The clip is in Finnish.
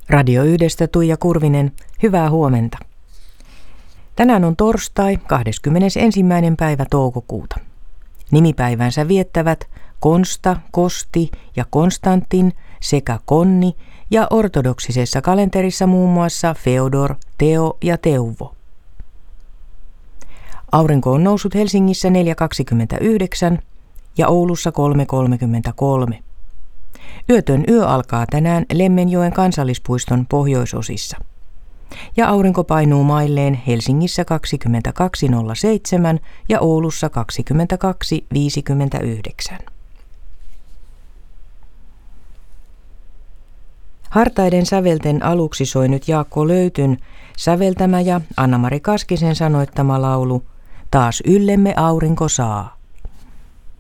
Radio 1:stä Tuija Kurvinen, hyvää huomenta. Tänään on torstai, 21. päivä toukokuuta. Nimipäivänsä viettävät Konsta, Kosti ja Konstantin sekä Konni ja ortodoksisessa kalenterissa muun muassa Feodor, Teo ja Teuvo. Aurinko on noussut Helsingissä 4.29 ja Oulussa 3.33. Yötön yö alkaa tänään Lemmenjoen kansallispuiston pohjoisosissa. Ja aurinko painuu mailleen Helsingissä 22.07 ja Oulussa 22.59. Hartaiden sävelten aluksi soi nyt Jaakko Löytyn säveltämä ja Anna-Mari Kaskisen sanoittama laulu Taas yllemme aurinko saa.